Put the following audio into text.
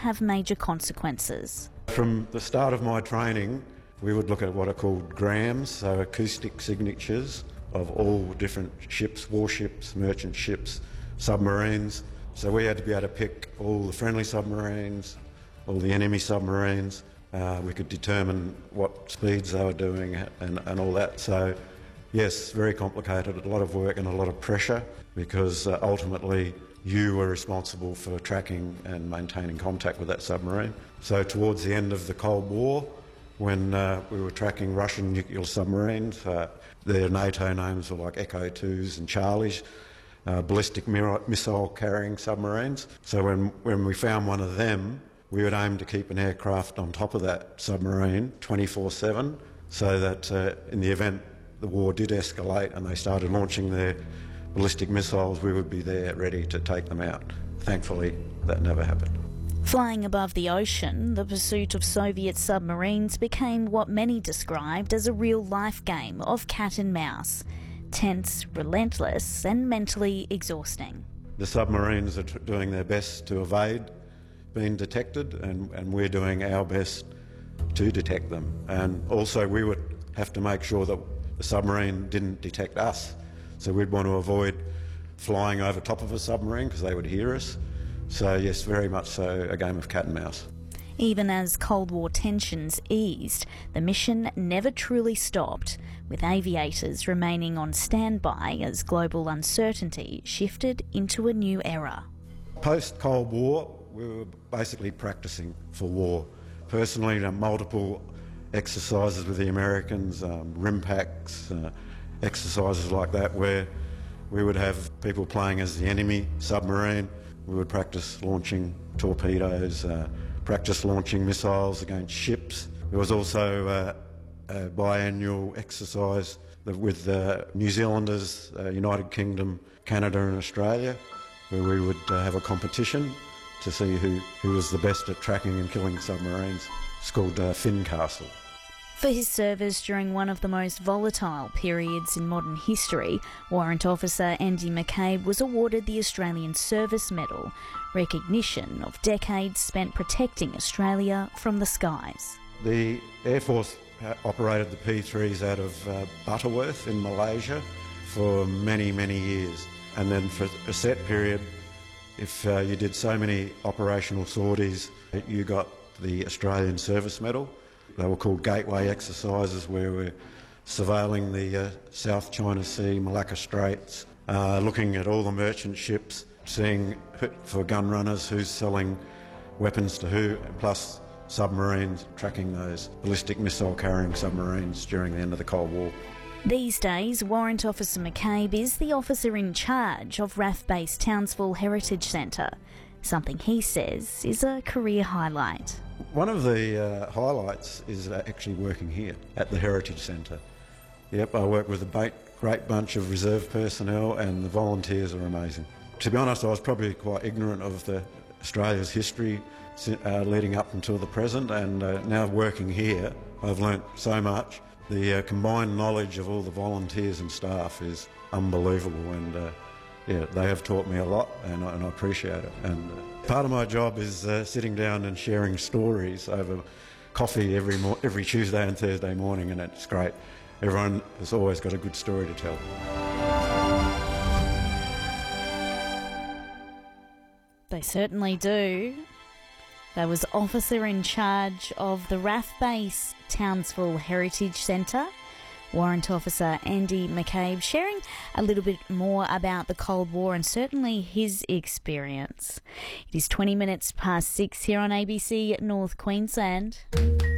have major consequences. From the start of my training, we would look at what are called grams, so acoustic signatures of all different ships, warships, merchant ships, submarines. So we had to be able to pick all the friendly submarines, all the enemy submarines. We could determine what speeds they were doing and all that. So yes, very complicated, a lot of work and a lot of pressure, because ultimately you were responsible for tracking and maintaining contact with that submarine. So towards the end of the Cold War, when we were tracking Russian nuclear submarines, their NATO names were like Echo 2s and Charlies, ballistic missile carrying submarines. So when we found one of them, we would aim to keep an aircraft on top of that submarine 24/7, so that in the event the war did escalate and they started launching their ballistic missiles, we would be there ready to take them out. Thankfully, that never happened. Flying above the ocean, the pursuit of Soviet submarines became what many described as a real-life game of cat and mouse. Tense, relentless and mentally exhausting. The submarines are doing their best to evade being detected, and we're doing our best to detect them. And also we would have to make sure that the submarine didn't detect us. So we'd want to avoid flying over top of a submarine because they would hear us. So yes, very much so a game of cat and mouse. Even as Cold War tensions eased, the mission never truly stopped, with aviators remaining on standby as global uncertainty shifted into a new era. Post-Cold War, we were basically practicing for war. Personally, multiple exercises with the Americans, RIMPACs, exercises like that, where we would have people playing as the enemy submarine. We would practice launching torpedoes, practice launching missiles against ships. There was also a biannual exercise with New Zealanders, United Kingdom, Canada and Australia, where we would have a competition to see who was the best at tracking and killing submarines. It's called Fincastle. For his service during one of the most volatile periods in modern history, Warrant Officer Andy McCabe was awarded the Australian Service Medal, recognition of decades spent protecting Australia from the skies. The Air Force operated the P3s out of Butterworth in Malaysia for many, many years. And then for a set period, if you did so many operational sorties, you got the Australian Service Medal. They were called gateway exercises, where we're surveilling the South China Sea, Malacca Straits, looking at all the merchant ships, seeing for gun runners who's selling weapons to who, plus submarines, tracking those ballistic missile carrying submarines during the end of the Cold War. These days, Warrant Officer McCabe is the officer in charge of RAF Base Townsville Heritage Centre, something he says is a career highlight. One of the highlights is actually working here at the Heritage Centre. Yep, I work with a great bunch of reserve personnel, and the volunteers are amazing. To be honest, I was probably quite ignorant of Australia's history leading up until the present, and now working here, I've learnt so much. The combined knowledge of all the volunteers and staff is unbelievable, and they have taught me a lot, and I appreciate it. And part of my job is sitting down and sharing stories over coffee every Tuesday and Thursday morning, and it's great. Everyone has always got a good story to tell. They certainly do. That was officer in charge of the RAF Base Townsville Heritage Centre, Warrant Officer Andy McCabe, sharing a little bit more about the Cold War and certainly his experience. It is 20 minutes past 6 here on ABC North Queensland.